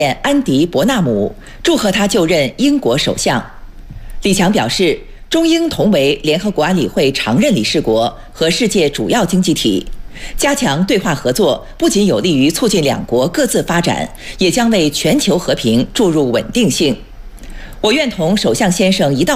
安迪·伯纳姆，祝贺他就任英国首相。李强表示，中英同为联合国安理会常任理事国和世界主要经济体，加强对话合作不仅有利于促进两国各自发展，也将为全球和平注入稳定性。我愿同首相先生一道